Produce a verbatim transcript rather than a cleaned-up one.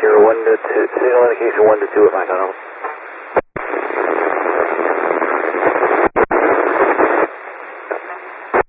indicator one to two, signal indication one to two at Mike Tunnel.